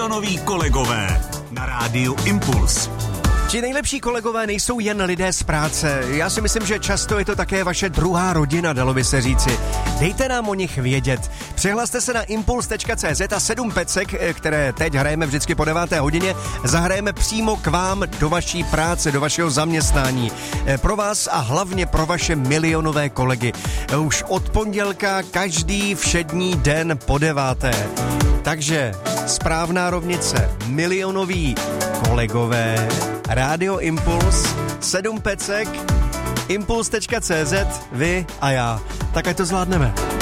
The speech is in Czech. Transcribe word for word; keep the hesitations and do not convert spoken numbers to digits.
Milionoví kolegové na rádiu Impuls. Ti nejlepší kolegové nejsou jen lidé z práce. Já si myslím, že často je to také vaše druhá rodina, dalo by se říci. Dejte nám o nich vědět. Přihlaste se na impuls tečka cé zet a sedm pecek, které teď hrajeme vždycky po deváté hodině, zahrajeme přímo k vám do vaší práce, do vašeho zaměstnání. Pro vás a hlavně pro vaše milionové kolegy. Už od pondělka každý všední den po deváté. Takže správná rovnice, milionoví kolegové, Rádio Impuls, sedm pecek, impuls tečka cé zet, vy a já. Tak ať to zvládneme.